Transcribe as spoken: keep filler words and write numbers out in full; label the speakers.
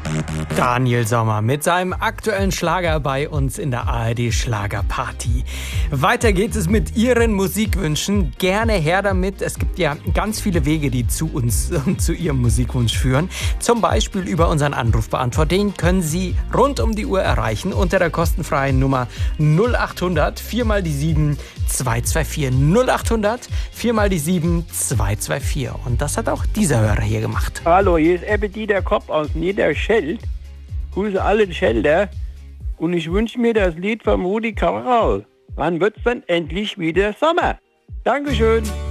Speaker 1: Daniel Sommer mit seinem aktuellen Schlager bei uns in der A R D Schlagerparty. Weiter geht es mit Ihren Musikwünschen. Gerne her damit. Es gibt ja ganz viele Wege, die zu uns und zu Ihrem Musikwunsch führen. Zum Beispiel über unseren Anrufbeantworter. Den können Sie rund um die Uhr erreichen unter der kostenfreien Nummer null acht hundert vier mal die sieben zwei zwei vier. null acht hundert vier mal die sieben zwei zwei vier. Und das hat auch dieser Hörer hier gemacht.
Speaker 2: Hallo, hier ist Ebbe Dieter Kopp aus Niederscheld. Grüße alle Schelder und ich wünsche mir das Lied von Rudi Carral. Wann wird's denn endlich wieder Sommer? Dankeschön.